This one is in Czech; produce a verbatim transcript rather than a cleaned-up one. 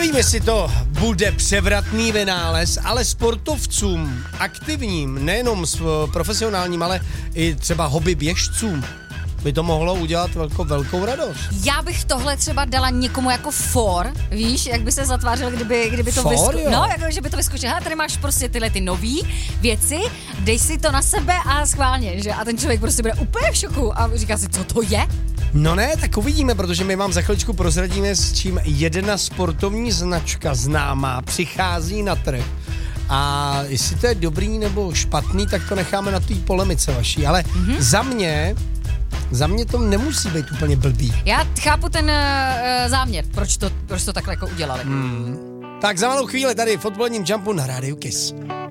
Nevím, jestli to bude převratný vynález, ale sportovcům aktivním, nejenom s profesionálním, ale i třeba hobby běžcům, by to mohlo udělat velkou, velkou radost. Já bych tohle třeba dala někomu jako for, víš, jak by se zatvářil, kdyby, kdyby to vyskočilo. No, jako, že by to vyskočilo. Hele, tady máš prostě tyhle ty nový věci, dej si to na sebe a schválně, že? A ten člověk prostě bude úplně v šoku a říká si, co to je? No ne, tak uvidíme, protože my vám za chviličku prozradíme, s čím jedna sportovní značka známá přichází na trh. A jestli to je dobrý nebo špatný, tak to necháme na té polemice vaší. Ale mm-hmm. za mě... Za mě to nemusí být úplně blbý. Já chápu ten uh, záměr, proč to, proč to takhle jako udělali. Hmm. Tak za malou chvíli tady v fotbalním jumpu na Rádiu Kiss.